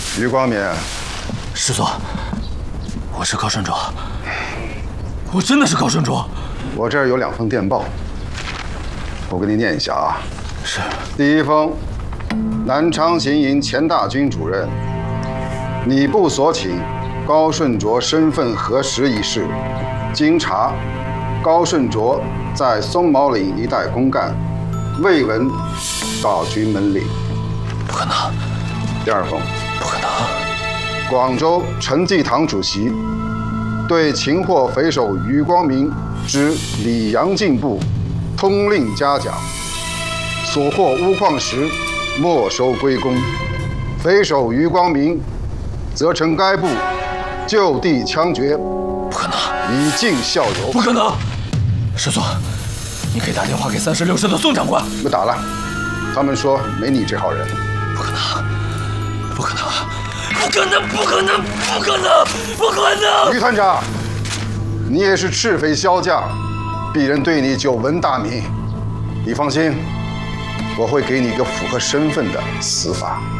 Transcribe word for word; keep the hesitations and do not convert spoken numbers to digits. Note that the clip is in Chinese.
余光明， 师座，我是高顺卓，我真的是高顺卓。 我这儿有两封电报，我给你念一下啊。 是。 第一封，南昌行营钱大军主任，你部所请高顺卓身份核实一事，经查，高顺卓在松毛岭一带公干，未闻到军门领。 不可能。 第二封， 不可能。 广州陈济堂主席对擒获匪首余光明之李阳进部通令嘉奖，所获钨矿石没收归公，匪首余光明则乘该部就地枪决。 不可能。 以儆效尤。 不可能。师座，你可以打电话给三十六师的宋长官。 我打了，他们说没你这号人。 不可能，不可能，不可能，不可能，不可能，不可能！ 余探长，你也是赤匪骁将，鄙人对你久闻大名。你放心，我会给你一个符合身份的死法。